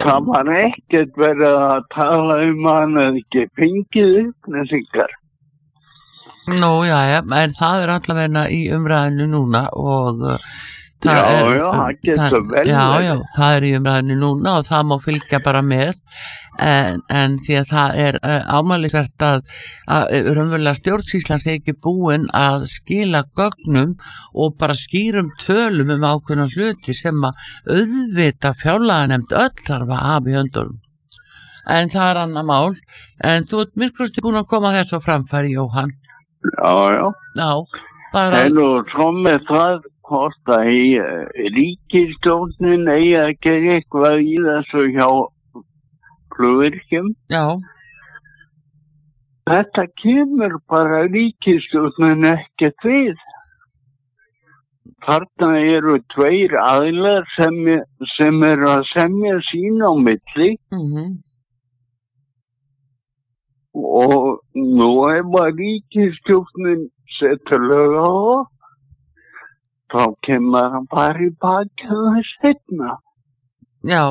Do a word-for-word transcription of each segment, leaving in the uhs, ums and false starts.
það var ekkert verið að tala um að hann hefði ekki fengið upplýsingar. Nú, já, já, en það er allavega í umræðinu núna og uh, það Já, er, já, það getur það, vel já, verið. já, það er í umræðinu núna og það má fylgja bara með en, en því að það er uh, ámælisvert að, að raunverulega stjórnsýslan sé ekki búin að skila gögnum og bara skýrum tölum um ákveðna hluti sem að auðvita fjárlaganefnd öll þarf að hafa í höndunum. En það er annað mál, en þú ert myrklusti búin að koma þessu á framfæri, Jóhann. Já, já. Já, bara... En og svo með það hvort að ríkisstjórnin eigi að gera eitthvað í þessu hjá flugvirkjum. Já. Þetta kemur bara ríkisstjórnin ekkert við. Þarna eru tveir aðilar sem, sem eru að semja sín á milli. Mhm. Og nú ef að ríkisstjórnin setur lög á það, þá kemur hann bara í bakið seinna. Já,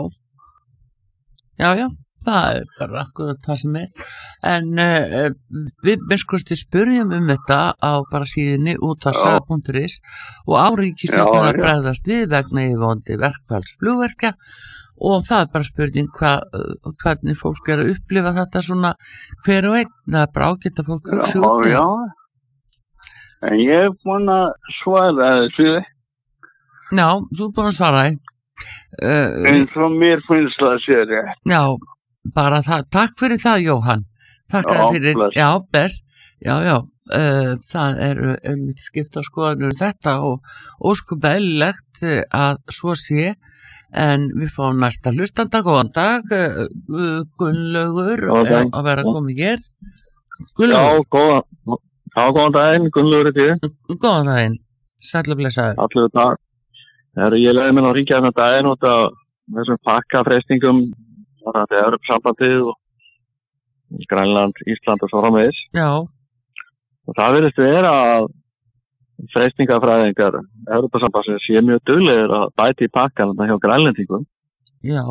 já, já, það er bara akkurat það sem er. En uh, við minnskosti spurjum um þetta á bara síðunni útvarpssaga punktur is og á ríkisstjórnin að bregðast við vegna yfirvofandi verkfallsflugverkja og það er bara spurning hva, hvernig fólk er að upplifa þetta svona hver og einn, það er bara ágætt að fólk hugsa út í. Já, já. En ég er búin að svara þessu. Já, þú er búin að svara því. Uh, eins og mér finnst það sér rétt. Já, bara það. Takk fyrir það, Jóhann. Takk já, fyrir. Bless. Já, bless. Já, já. Uh, það er um skipta skoðanur þetta og óskup eðlilegt að svo sé. En við fáum næsta hlustanda. Góðan dag, uh, Gunnlaugur, okay. að vera komið hér. Gunnlaugur. Já, góðan. Já, góðan daginn, Gunnlaugur er því. Góðan daginn, sæll og blessaður. Allir dag. Þegar ég leiði mér að ringja þennan daginn út af þessum pakkafreystingum, það er Evrópusambandið og Grænland, Ísland og svo framvegis. Já. Og það virðist vera að freystingafræðingar Evrópusambandsins sé mjög duglegir að bæti í pakkan hjá grænlendingum. Já.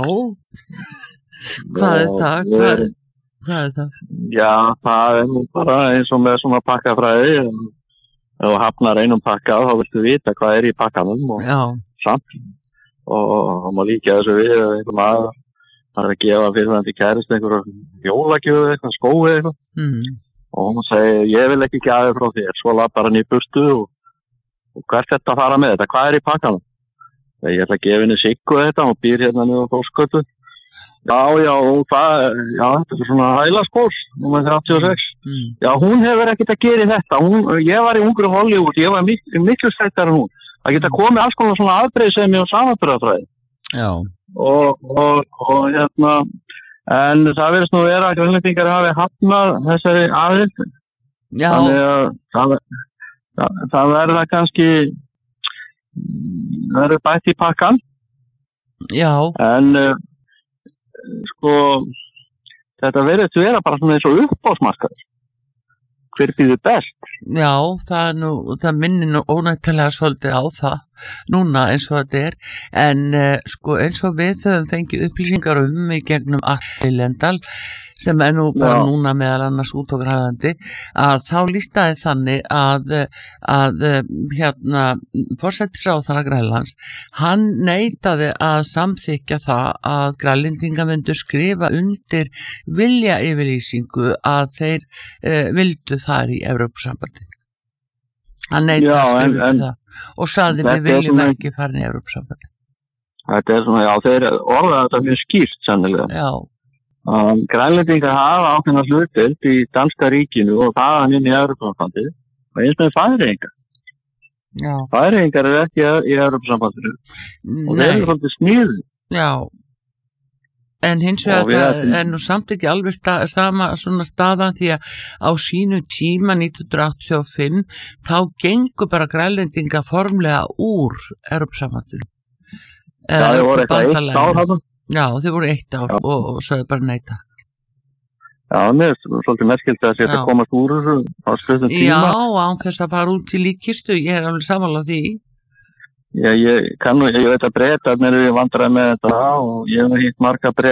Hvað er það? Hvað er, hvað er það? Já, það er nú bara eins og með svona pakkafræði. Ef þú hafnar einum pakka þá viltu vita hvað er í pakkanum og Já. samt og þá má líka þessu við að einhver maður það er að gefa fyrirvændi kærist einhverjum jólagjöfu eitthvað, skói eitthvað mm. og hún segir ég vil ekki gjafi frá þér, svo lappar hann í burtu og, og hvert þetta að fara með þetta, hvað er í pakkanum? Ég ætla að gefa henni Siggu þetta, hún býr hérna niður á Þórsgötu. Já, já, og hvað, já, þetta er svona hælaskórs, númer þrjátíu og sex. Mm. Já, hún hefur ekkert að gera þetta. Hún, ég var í Ungri Hollywood, ég var mik miklu stættar en hún. Það geta komið alls konar svona afbreyðsemi og samanburðarfræði. Já. Og, og, og hérna, en það verðist nú vera að grænlendingar hafi hafnað þessari aðild. Já. Þannig að það, það, það verða kannski, það verður bætt í pakkan. Já. En sko þetta verður vera bara svona eins og uppbóðsmarkaður hver býður best. Já, það er nú, það minnir nú ónættilega svolítið á það núna eins og þetta er en uh, sko eins og við höfum fengið upplýsingar um í gegnum Atli Lendal sem er nú bara Já. Núna meðal annars út á Grænlandi að þá lýstaði þannig að, að hérna forsætisráðherra Grænlands hann neitaði að samþykkja það að grænlendingar myndu skrifa undir viljayfirlýsingu að þeir uh, vildu þar í Evrópusambandi. Hann neitaði að skrifa undir það og sagði við viljum svona, ekki fara í Evrópusambandi. Þetta er svona, já, þeir orðaði þetta mjög skýrt sannilega. Já. Um, grænlendingar hafa ákveðna hlutdeild í danska ríkinu og þaðan inn í Evrópusambandið og eins með Færeyingar. Já. Færeyingar er ekki í Evrópusambandinu og þeir eru svolítið sniðu. Já. En hins vegar það er nú samt ekki alveg stað, sama svona staðan því að á sínu tíma nítján hundruð áttatíu og fimm þá gengur bara grænlendingar formlega úr Evrópusambandinu. Það voru eitthvað eitt ár þarna. Já, þau voru eitt ár og, og sögðu bara nei takk. Já, mér er svolítið merkilt að þetta komast úr á stöðum tíma. Já, án þess að fara út í líkkistu, ég er alveg sammála því. Já, ég kann nú, ég veit að Bretarnir eru vandræði með þetta og ég hef hitt marga Breta